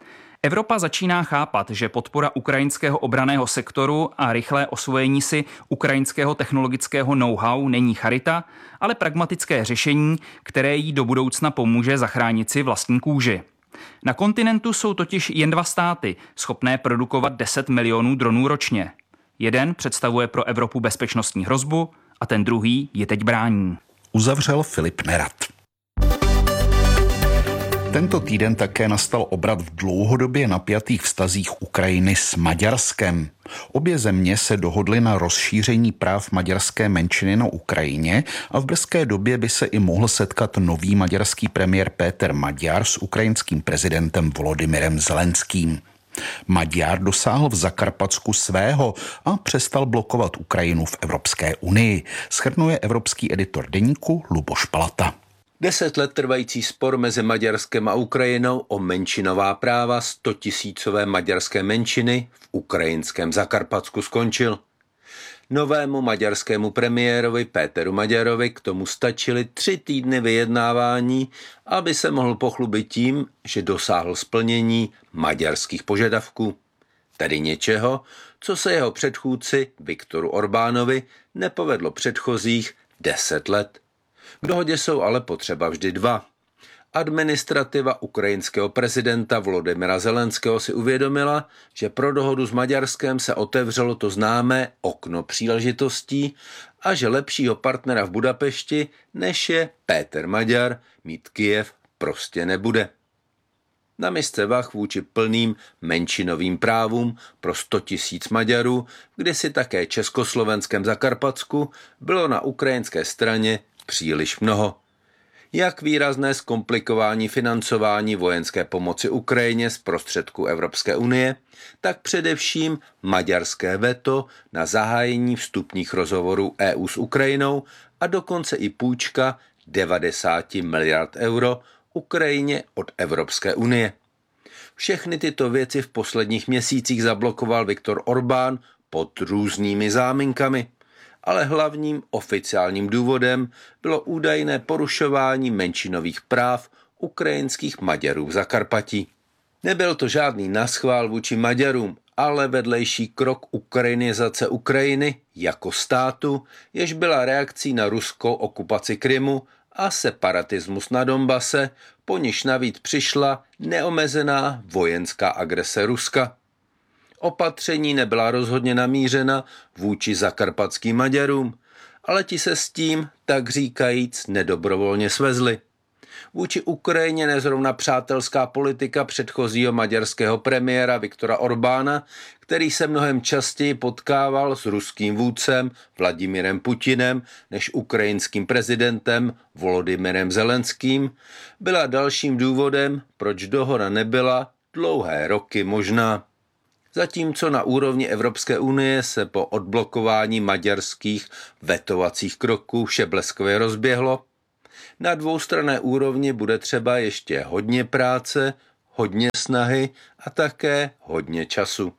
Evropa začíná chápat, že podpora ukrajinského obranného sektoru a rychlé osvojení si ukrajinského technologického know-how není charita, ale pragmatické řešení, které jí do budoucna pomůže zachránit si vlastní kůži. Na kontinentu jsou totiž jen 2 státy schopné produkovat 10 milionů dronů ročně. Jeden představuje pro Evropu bezpečnostní hrozbu a ten druhý je teď brání. Uzavřel Filip Nerat. Tento týden také nastal obrat v dlouhodobě napjatých vztazích Ukrajiny s Maďarskem. Obě země se dohodly na rozšíření práv maďarské menšiny na Ukrajině a v brzké době by se i mohl setkat nový maďarský premiér Péter Maďar s ukrajinským prezidentem Volodymyrem Zelenským. Maďar dosáhl v Zakarpatsku svého a přestal blokovat Ukrajinu v Evropské unii, shrnuje evropský editor deníku Luboš Palata. 10 let trvající spor mezi Maďarskem a Ukrajinou o menšinová práva 100 000 maďarské menšiny v ukrajinském Zakarpatsku skončil. Novému maďarskému premiérovi Péteru Maďarovi k tomu stačily 3 týdny vyjednávání, aby se mohl pochlubit tím, že dosáhl splnění maďarských požadavků. Tedy něčeho, co se jeho předchůdci Viktoru Orbánovi nepovedlo předchozích 10 let. K dohodě jsou ale potřeba vždy 2. Administrativa ukrajinského prezidenta Volodymyra Zelenského si uvědomila, že pro dohodu s Maďarskem se otevřelo to známé okno příležitostí a že lepšího partnera v Budapešti, než je Péter Maďar, mít Kyjev prostě nebude. Na misce vah vůči plným menšinovým právům pro 100 000 Maďarů, kdysi také československém Zakarpatsku, bylo na ukrajinské straně příliš mnoho. Jak výrazné zkomplikování financování vojenské pomoci Ukrajině z prostředků Evropské unie, tak především maďarské veto na zahájení vstupních rozhovorů EU s Ukrajinou a dokonce i půjčka 90 miliard euro Ukrajině od Evropské unie. Všechny tyto věci v posledních měsících zablokoval Viktor Orbán pod různými záminkami, ale hlavním oficiálním důvodem bylo údajné porušování menšinových práv ukrajinských Maďarů v Zakarpatí. Nebyl to žádný naschvál vůči Maďarům, ale vedlejší krok ukrajinizace Ukrajiny jako státu, jež byla reakcí na ruskou okupaci Krymu a separatismus na Donbase, po niž navíc přišla neomezená vojenská agrese Ruska. Opatření nebyla rozhodně namířena vůči zakarpatským Maďarům, ale ti se s tím, tak říkajíc, nedobrovolně svezli. Vůči Ukrajině nezrovna přátelská politika předchozího maďarského premiéra Viktora Orbána, který se mnohem častěji potkával s ruským vůdcem Vladimírem Putinem než ukrajinským prezidentem Volodymyrem Zelenským, byla dalším důvodem, proč dohoda nebyla dlouhé roky možná. Zatímco na úrovni Evropské unie se po odblokování maďarských vetovacích kroků vše bleskově rozběhlo, na dvoustranné úrovni bude třeba ještě hodně práce, hodně snahy a také hodně času.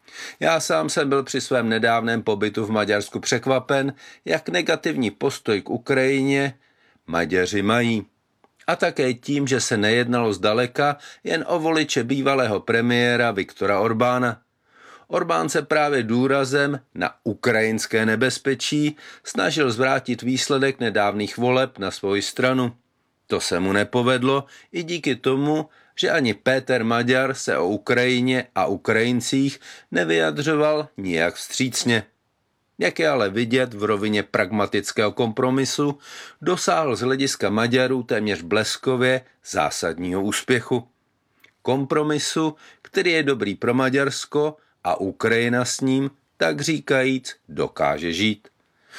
Já sám jsem byl při svém nedávném pobytu v Maďarsku překvapen, jak negativní postoj k Ukrajině Maďaři mají. A také tím, že se nejednalo zdaleka jen o voliče bývalého premiéra Viktora Orbána. Orbán se právě důrazem na ukrajinské nebezpečí snažil zvrátit výsledek nedávných voleb na svoji stranu. To se mu nepovedlo i díky tomu, že ani Péter Maďar se o Ukrajině a Ukrajincích nevyjadřoval nijak vstřícně. Jak je ale vidět v rovině pragmatického kompromisu, dosáhl z hlediska Maďarů téměř bleskově zásadního úspěchu. Kompromisu, který je dobrý pro Maďarsko a Ukrajina s ním, tak říkajíc, dokáže žít.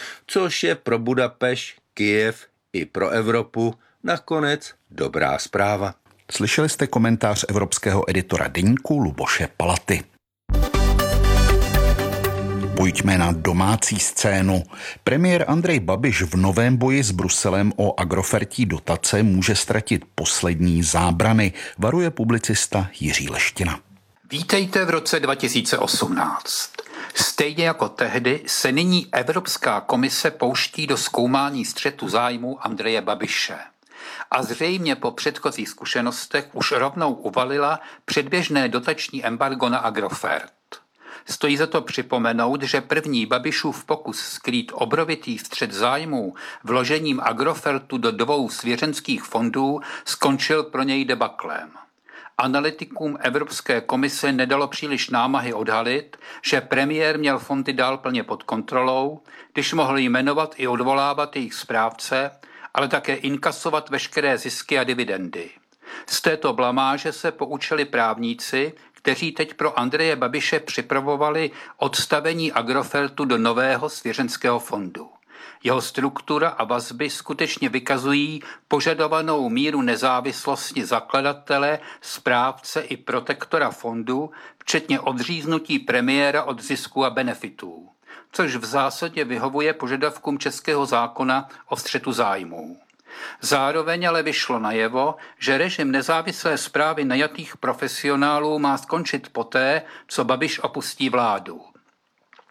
Což je pro Budapešť, Kyjev i pro Evropu nakonec dobrá zpráva. Slyšeli jste komentář evropského editora deníku Luboše Palaty. Pojďme na domácí scénu. Premiér Andrej Babiš v novém boji s Bruselem o agrofertí dotace může ztratit poslední zábrany, varuje publicista Jiří Leština. Vítejte v roce 2018. Stejně jako tehdy se nyní Evropská komise pouští do zkoumání střetu zájmů Andreje Babiše. A zřejmě po předchozích zkušenostech už rovnou uvalila předběžné dotační embargo na Agrofert. Stojí za to připomenout, že první Babišův pokus skrýt obrovitý střet zájmů vložením Agrofertu do 2 svěřenských fondů skončil pro něj debaklem. Analytikům Evropské komise nedalo příliš námahy odhalit, že premiér měl fondy dál plně pod kontrolou, když mohl jmenovat i odvolávat jejich správce, ale také inkasovat veškeré zisky a dividendy. Z této blamáže se poučili právníci, kteří teď pro Andreje Babiše připravovali odstavení Agrofertu do nového svěřenského fondu. Jeho struktura a vazby skutečně vykazují požadovanou míru nezávislosti zakladatele, správce i protektora fondu, včetně odříznutí premiéra od zisku a benefitů, což v zásadě vyhovuje požadavkům českého zákona o střetu zájmů. Zároveň ale vyšlo najevo, že režim nezávislé správy najatých profesionálů má skončit poté, co Babiš opustí vládu.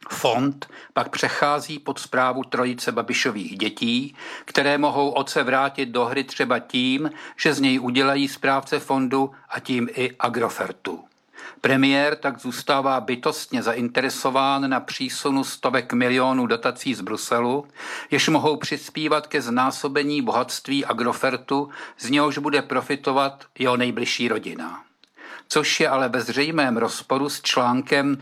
Fond pak přechází pod správu trojice Babišových dětí, které mohou otce vrátit do hry třeba tím, že z něj udělají správce fondu a tím i Agrofertu. Premiér tak zůstává bytostně zainteresován na přísunu stovek milionů dotací z Bruselu, jež mohou přispívat ke znásobení bohatství Agrofertu, z něhož bude profitovat jeho nejbližší rodina. Což je ale ve zřejmém rozporu s článkem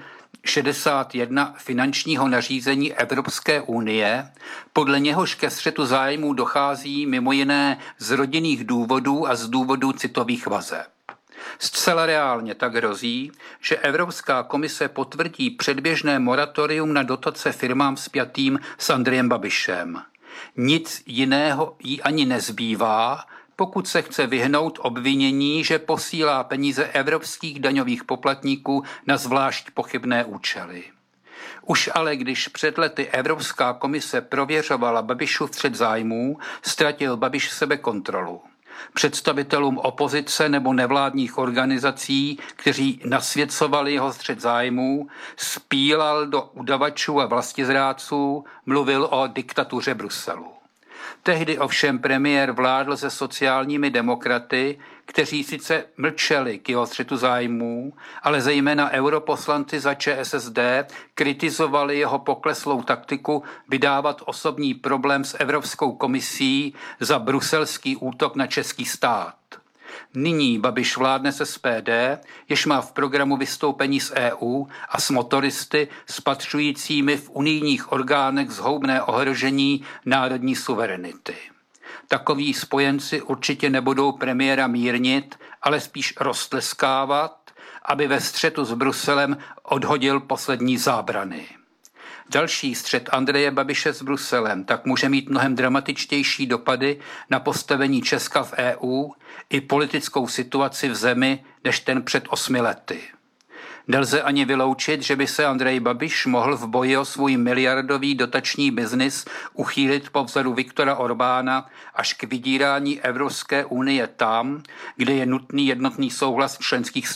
61 finančního nařízení Evropské unie, podle něhož ke střetu zájmů dochází mimo jiné z rodinných důvodů a z důvodů citových vazeb. Zcela reálně tak hrozí, že Evropská komise potvrdí předběžné moratorium na dotace firmám spjatým s Andrejem Babišem. Nic jiného jí ani nezbývá, pokud se chce vyhnout obvinění, že posílá peníze evropských daňových poplatníků na zvlášť pochybné účely. Už ale když před lety Evropská komise prověřovala Babišův střet zájmů, ztratil Babiš sebekontrolu. Představitelům opozice nebo nevládních organizací, kteří nasvěcovali jeho střet zájmů, spílal do udavačů a vlastizrádců, mluvil o diktatuře Bruselu. Tehdy ovšem premiér vládl se sociálními demokraty, kteří sice mlčeli k jeho střetu zájmů, ale zejména europoslanci za ČSSD kritizovali jeho pokleslou taktiku vydávat osobní problém s Evropskou komisí za bruselský útok na český stát. Nyní Babiš vládne s SPD, jež má v programu vystoupení z EU a s motoristy spatřujícími v unijních orgánech zhoubné ohrožení národní suverenity. Takoví spojenci určitě nebudou premiéra mírnit, ale spíš roztleskávat, aby ve střetu s Bruselem odhodil poslední zábrany. Další střet Andreje Babiše s Bruselem tak může mít mnohem dramatičtější dopady na postavení Česka v EU i politickou situaci v zemi než ten před 8 lety. Nelze ani vyloučit, že by se Andrej Babiš mohl v boji o svůj miliardový dotační biznis uchýlit po vzoru Viktora Orbána až k vydírání Evropské unie tam, kde je nutný jednotný souhlas členských států.